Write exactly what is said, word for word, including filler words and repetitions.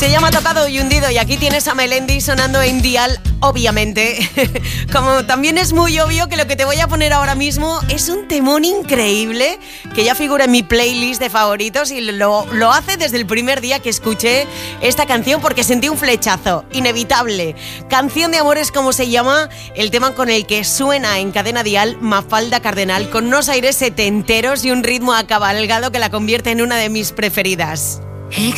Se llama Tocado y Hundido y aquí tienes a Melendi sonando en Dial, obviamente. Como también es muy obvio que lo que te voy a poner ahora mismo es un temón increíble que ya figura en mi playlist de favoritos y lo, lo hace desde el primer día que escuché esta canción porque sentí un flechazo inevitable. Canción de amor es como se llama el tema con el que suena en Cadena Dial Mafalda Cardenal, con unos aires setenteros y un ritmo acabalgado que la convierte en una de mis preferidas.